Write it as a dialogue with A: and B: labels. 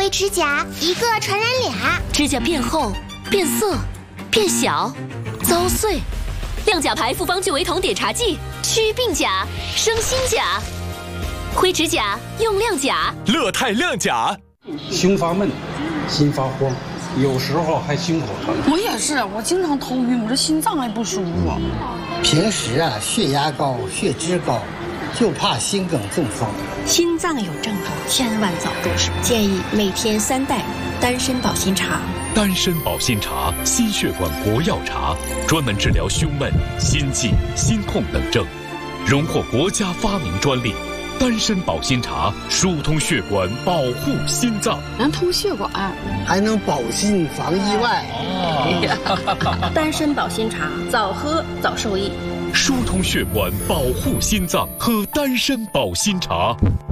A: 灰指甲一个传染俩，
B: 指甲变厚、变色、变小、遭碎。亮甲牌复方聚维酮碘茶剂，祛病甲，生新甲。灰指甲用亮甲，
C: 乐泰亮甲。
D: 胸发闷，心发慌，有时候还心口疼。
E: 我也是，我经常头晕，我这心脏还不舒服。
F: 平时血压高、血脂高，就怕心梗中风。
G: 心脏有症状，千万早重视。建议每天3袋丹参保心茶。
C: 丹参保心茶，心血管国药茶，专门治疗胸闷、心悸、心痛等症，荣获国家发明专利。丹参保心茶疏通血管，保护心脏，
E: 能通血管，
F: 还能保心防意外。
G: 丹参保心茶，早喝早受益。
C: 疏通血管，保护心脏，喝丹参保心茶。